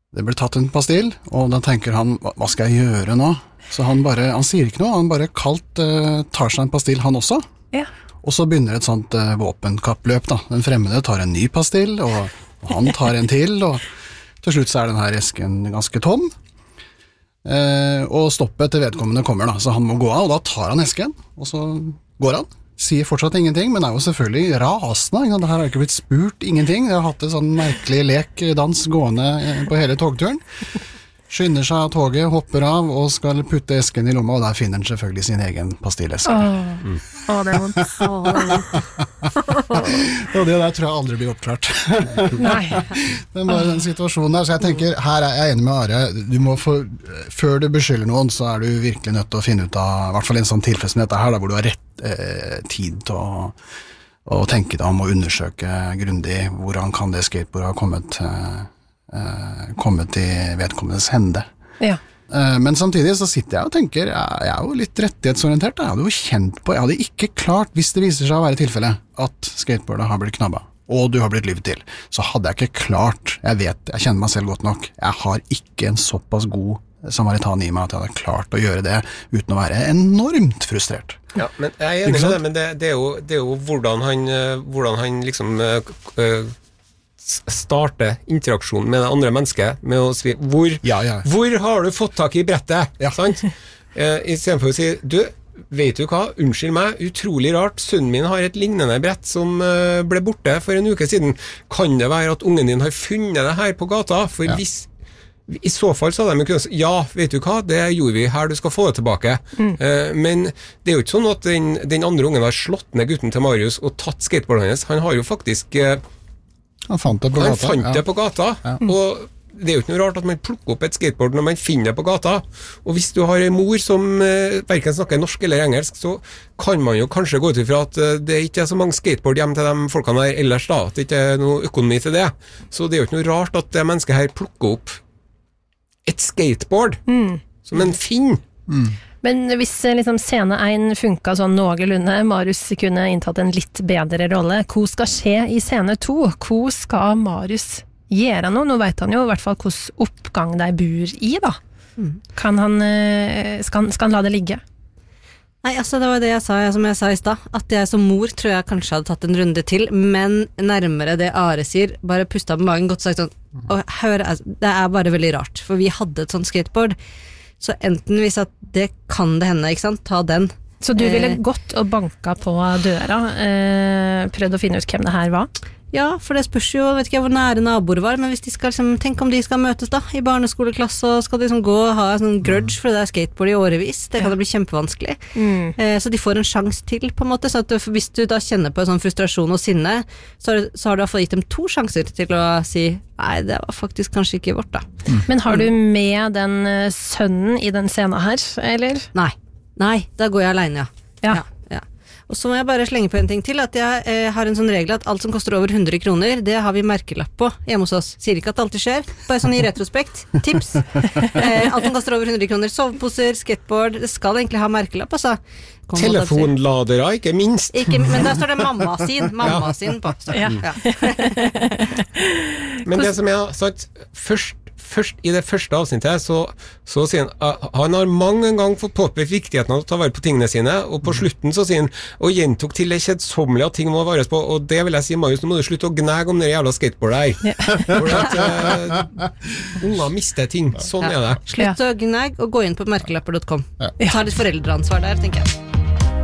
det ble tatt en pastill, og da tenker han, hva skal jeg gjøre nå? Så han sier ikke noe, han bare kaldt tar seg en pastill han også. Ja. Og så begynner et sånt våpenkappløp da. Den fremmede tar en ny pastill, og han tar en til, og til slutt så den her esken ganske tom. Og stoppet til vedkommende kommer da, så han må gå av, og da tar han esken, og så går han. Sier fortsatt ingenting, men jo selvfølgelig rasende. Det her har ikke blitt spurt ingenting. Jeg har hatt en sånn merkelig lekdans gående på hele togturen. Skynder seg av toget, hopper av og skal putte esken i lomma, og der finner han selvfølgelig sin egen pastilleske. Det vondt. Og det der tror jeg aldri blir oppklart. Nei. Det var den situasjonen der, så jeg tenker, her jeg enig med Are, før du beskylder noen, så du virkelig nødt til å finne ut av, i hvert fall en sånn tilfelle som dette her, hvor du har rett tid til å tenke deg om og undersøke grundig hvordan kan det skateboardet ha kommet i vedkommendes hende. Ja. Men samtidig så sitter jeg og tenker, jeg jo litt rettighetsorientert, jeg hadde jo kjent på, jeg hadde ikke klart, hvis det viser seg å være tilfellet, at skateboardet har blitt knabba, og du har blitt livet til, så hadde jeg ikke klart, jeg kjenner meg selv godt nok, jeg har ikke en såpass god samaritan i meg at jeg hadde klart å gjøre det uten å være enormt frustrert. Ja, men jeg enig med det, men det jo hvordan han liksom starte interaksjonen med det andre mennesket med å si, hvor har du fått tak i brettet? Ja. Sant? I stedet for å si, vet du hva, unnskyld meg, utrolig rart, sønnen min har et lignende brett som ble borte for en uke siden. Kan det være at ungen din har funnet det her på gata? For hvis i så fall så hadde de kunnet si, vet du hva, det gjorde vi her, du skal få det tilbake. Men det jo ikke sånn at den andre ungen har slått ned gutten til Marius og tatt skateboardet hans. Han har jo faktisk Han fant det på gata, og det jo ikke noe rart at man plukker opp et skateboard når man finner det på gata, og hvis du har en mor som hverken snakker norsk eller engelsk, så kan man jo kanskje gå ut ifra at det ikke så mange skateboard hjem til de folkene der ellers da, at det ikke noe økonomi til det, så det jo ikke noe rart at det mennesket her plukker opp et skateboard som en finner. Men hvis liksom scene 1 funket sånn noenlunde, Marius kunne inntatt en litt bedre rolle, hva skal skje i scene 2? Hva skal Marius gjøre nå? Nå vet han jo i hvert fall hvordan oppgang de bor i da. Kan han, skal han la det ligge? Nei, altså det var det jeg sa, som jeg sa i sted, at jeg som mor tror jeg kanskje hadde tatt en runde til, men nærmere det Are sier, bare pustet på magen, godt sagt sånn, hør, det bare veldig rart, for vi hadde et sånt skateboard, så enten hvis at det kan det hende, ikke sant, ta den. Så du ville gått og banka på døra, prøvd å finne ut hvem det her var? Ja, for det spørs jo, vet ikke hvor nære naboer var, men hvis de skal liksom, tenk om de skal møtes da, i barneskoleklasse, og skal de liksom gå og ha en sånn grudge for det skateboard i årevis, det kan det bli kjempevanskelig. Så de får en sjans til, på en måte, så at hvis du da kjenner på en sånn frustrasjon og sinne, så har du i hvert fall gitt dem 2 sjanser til å si, nei, det var faktisk kanskje ikke vårt da. Men har du med den sønnen i den scenen her, eller? Nei, da går jeg alene, ja. Og så må jeg bare slenge på en ting til, at jeg har en sånn regel at alt som koster over 100 kroner, det har vi merkelapp på hjemme hos oss. Sier ikke at det alltid skjer, bare sånn i retrospekt. Tips. Alt som koster over 100 kroner, soveposer, skateboard, det skal egentlig ha merkelapp, altså. Telefonladere, ikke minst. Men der står det mamma sin på. Ja. Men det som jeg har sagt, først i det første avsnittet så sier han har mange gang fått påpekt viktigheten av å ta vare på tingene sine, og på slutten så sier han og gjentok til det kjedsommelige at ting må vares på, og det vil jeg si, Marius, nå må du slutte å gnage om det jævla skateboardet her. For at unger mister ting, sånn det. Slutt å gnage og gå inn på merkelapper.com. Ta litt foreldreansvar der, tenker jeg.